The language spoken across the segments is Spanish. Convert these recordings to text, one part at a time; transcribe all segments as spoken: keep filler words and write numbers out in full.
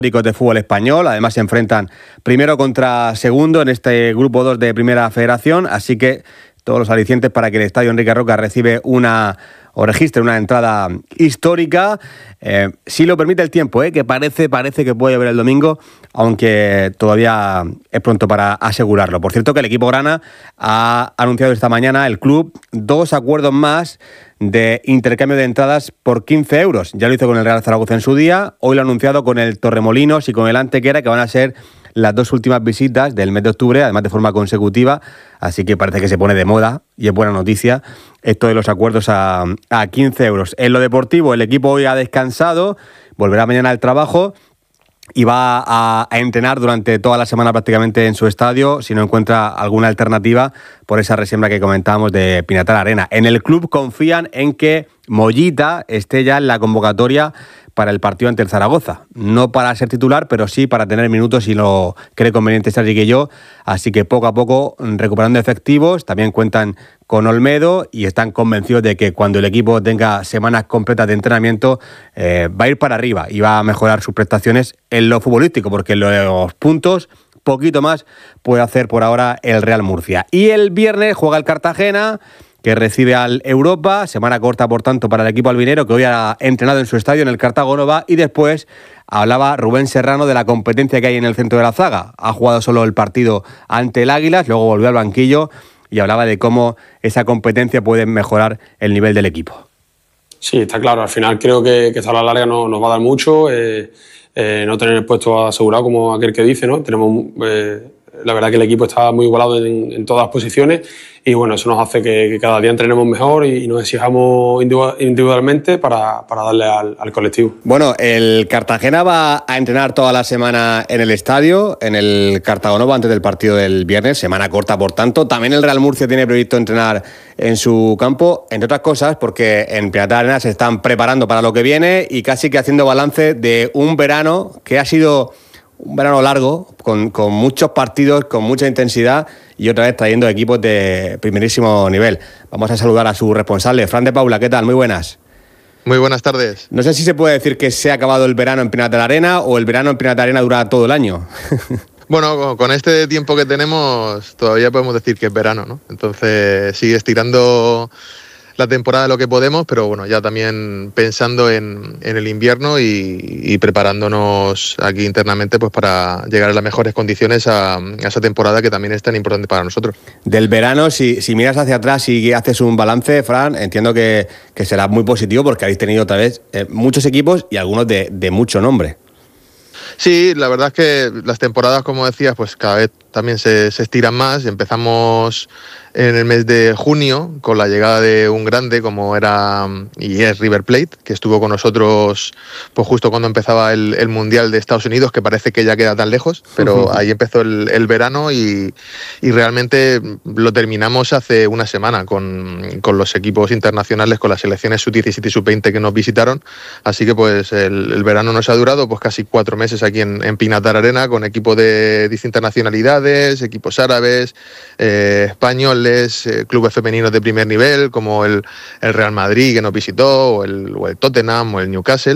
de fútbol español. Además se enfrentan primero contra segundo en este grupo dos de Primera Federación, así que todos los alicientes para que el Estadio Enrique Roca recibe una o registre una entrada histórica, eh, si lo permite el tiempo, eh, que parece, parece que puede llover el domingo, aunque todavía es pronto para asegurarlo. Por cierto que el equipo grana ha anunciado esta mañana, el club, dos acuerdos más de intercambio de entradas por quince euros. Ya lo hizo con el Real Zaragoza en su día, hoy lo ha anunciado con el Torremolinos y con el Antequera, que van a ser las dos últimas visitas del mes de octubre, además de forma consecutiva, así que parece que se pone de moda y es buena noticia esto de los acuerdos a, a quince euros. En lo deportivo, el equipo hoy ha descansado, volverá mañana al trabajo y va a, a entrenar durante toda la semana prácticamente en su estadio, si no encuentra alguna alternativa por esa resiembra que comentábamos de Pinatar Arena. En el club confían en que Mollita esté ya en la convocatoria para el partido ante el Zaragoza. No para ser titular, pero sí para tener minutos si lo cree conveniente Sergi que yo. Así que poco a poco recuperando efectivos. También cuentan con Olmedo y están convencidos de que cuando el equipo tenga semanas completas de entrenamiento eh, va a ir para arriba y va a mejorar sus prestaciones en lo futbolístico, porque en los puntos poquito más puede hacer por ahora el Real Murcia. Y el viernes juega el Cartagena, que recibe al Europa, semana corta por tanto para el equipo albinero, que hoy ha entrenado en su estadio en el Cartago Nova, y después hablaba Rubén Serrano de la competencia que hay en el centro de la zaga. Ha jugado solo el partido ante el Águilas, luego volvió al banquillo y hablaba de cómo esa competencia puede mejorar el nivel del equipo. Sí, está claro, al final creo que, que esta a la larga no, nos va a dar mucho, eh, eh, no tener el puesto asegurado como aquel que dice, ¿no? Tenemos... Eh, La verdad que el equipo está muy igualado en, en todas las posiciones y bueno, eso nos hace que, que cada día entrenemos mejor y, y nos exijamos individualmente para, para darle al, al colectivo. Bueno, el Cartagena va a entrenar toda la semana en el estadio, en el Cartago Nova antes del partido del viernes, semana corta por tanto. También el Real Murcia tiene previsto entrenar en su campo, entre otras cosas porque en Pinatar Arena se están preparando para lo que viene y casi que haciendo balance de un verano que ha sido un verano largo, con, con muchos partidos, con mucha intensidad y otra vez trayendo equipos de primerísimo nivel. Vamos a saludar a su responsable, Fran de Paula. ¿Qué tal? Muy buenas. Muy buenas tardes. No sé si se puede decir que se ha acabado el verano en Pinatar Arena o el verano en Pinatar Arena dura todo el año. Bueno, con este tiempo que tenemos todavía podemos decir que es verano, ¿no? Entonces sigue estirando la temporada lo que podemos, pero bueno, ya también pensando en, en el invierno y, y preparándonos aquí internamente pues para llegar a las mejores condiciones a, a esa temporada que también es tan importante para nosotros. Del verano, si, si miras hacia atrás y haces un balance, Fran, entiendo que, que será muy positivo porque habéis tenido otra vez eh, muchos equipos y algunos de, de mucho nombre. Sí, la verdad es que las temporadas, como decías, pues cada vez también se, se estiran más. Empezamos en el mes de junio con la llegada de un grande como era y es River Plate, que estuvo con nosotros pues justo cuando empezaba el, el Mundial de Estados Unidos, que parece que ya queda tan lejos, pero uh-huh. ahí empezó el, el verano y, y realmente lo terminamos hace una semana con, con los equipos internacionales, con las selecciones sub diecisiete y sub veinte que nos visitaron, así que pues el, el verano nos ha durado pues casi cuatro meses aquí en, en Pinatar Arena con equipos de distintas nacionalidades, equipos árabes, eh, españoles, Eh, clubes femeninos de primer nivel como el, el Real Madrid que nos visitó o el, o el Tottenham o el Newcastle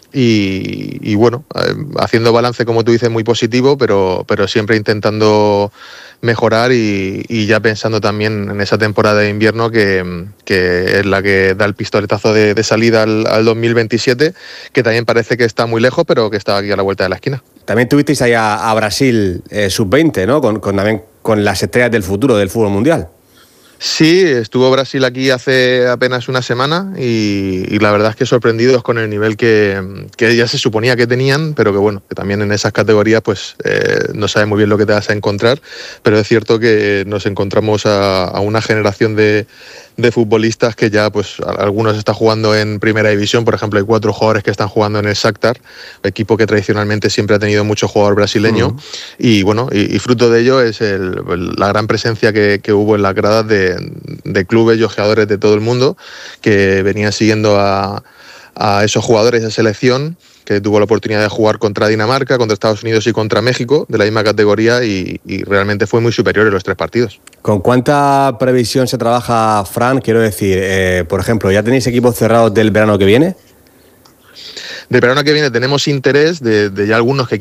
y, y bueno, eh, haciendo balance como tú dices muy positivo, pero, pero siempre intentando mejorar y, y ya pensando también en esa temporada de invierno que, que es la que da el pistoletazo de, de salida al, al dos mil veintisiete, que también parece que está muy lejos pero que está aquí a la vuelta de la esquina. También tuvisteis ahí a, a Brasil eh, sub veinte, ¿no? Con, con, también con las estrellas del futuro del fútbol mundial. Sí, estuvo Brasil aquí hace apenas una semana y, y la verdad es que sorprendidos con el nivel que, que ya se suponía que tenían, pero que bueno, que también en esas categorías pues eh, no sabes muy bien lo que te vas a encontrar, pero es cierto que nos encontramos a, a una generación de, de futbolistas que ya pues algunos están jugando en primera división, por ejemplo hay cuatro jugadores que están jugando en el Shakhtar, equipo que tradicionalmente siempre ha tenido mucho jugador brasileño uh-huh. y bueno, y, y fruto de ello es el, la gran presencia que, que hubo en las gradas de, de clubes y ojeadores de todo el mundo que venían siguiendo a, a esos jugadores de selección, que tuvo la oportunidad de jugar contra Dinamarca, contra Estados Unidos y contra México, de la misma categoría, y, y realmente fue muy superior en los tres partidos. ¿Con cuánta previsión se trabaja, Fran? Quiero decir, eh, por ejemplo, ¿ya tenéis equipos cerrados del verano que viene? del verano que viene tenemos interés de, de ya algunos que